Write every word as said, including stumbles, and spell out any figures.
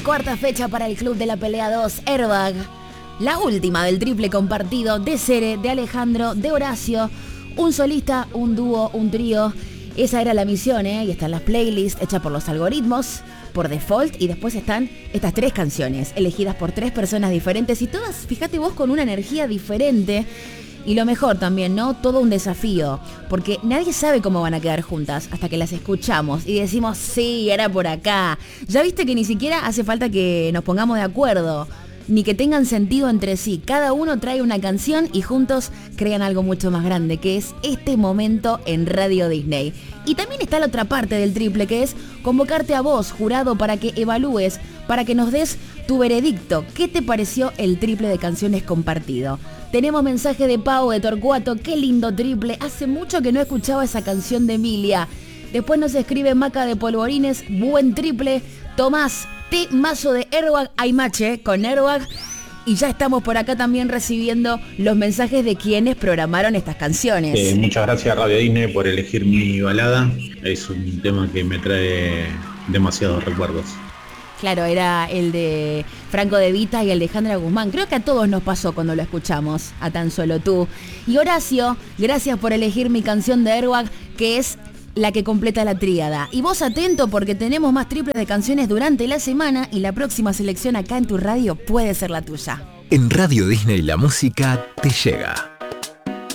cuarta fecha para el Club de la Pelea dos, Airbag. La última del triple compartido de Cere, de Alejandro, de Horacio. Un solista, un dúo, un trío. Esa era la misión, ¿eh? Y están las playlists hechas por los algoritmos, por default. Y después están estas tres canciones, elegidas por tres personas diferentes. Y todas, fíjate vos, con una energía diferente. Y lo mejor también, ¿no? Todo un desafío. Porque nadie sabe cómo van a quedar juntas hasta que las escuchamos y decimos, sí, era por acá. Ya viste que ni siquiera hace falta que nos pongamos de acuerdo, ni que tengan sentido entre sí. Cada uno trae una canción y juntos crean algo mucho más grande, que es este momento en Radio Disney. Y también está la otra parte del triple, que es convocarte a vos, jurado, para que evalúes, para que nos des tu veredicto. ¿Qué te pareció el triple de canciones compartido? Tenemos mensaje de Pau de Torcuato, qué lindo triple, hace mucho que no escuchaba esa canción de Emilia. Después nos escribe Maca de Polvorines, buen triple. Tomás, T mazo de Airbag, hay mache con Airbag. Y ya estamos por acá también recibiendo los mensajes de quienes programaron estas canciones. Eh, muchas gracias Radio Disney por elegir mi balada. Es un tema que me trae demasiados recuerdos. Claro, era el de Franco De Vita y el de Alejandra Guzmán. Creo que a todos nos pasó cuando lo escuchamos, a Tan Solo Tú. Y Horacio, gracias por elegir mi canción de Airbag, que es la que completa la tríada. Y vos atento porque tenemos más triples de canciones durante la semana y la próxima selección acá en tu radio puede ser la tuya. En Radio Disney la música te llega.